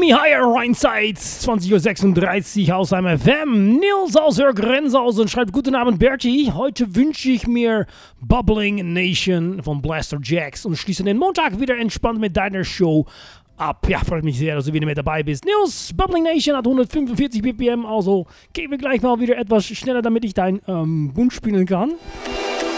Me Higher Rheinzeit, 20.36 Uhr aus einem FM. Nils aus der Grenzhausen schreibt: Guten Abend, Bertie. Heute wünsche ich mir Bubbling Nation von Blaster Jacks und schließe den Montag wieder entspannt mit deiner Show ab. Ja, freut mich sehr, dass du wieder mit dabei bist. Nils, Bubbling Nation hat 145 BPM, also gehen wir gleich mal wieder etwas schneller, damit ich deinen Wunsch spielen kann.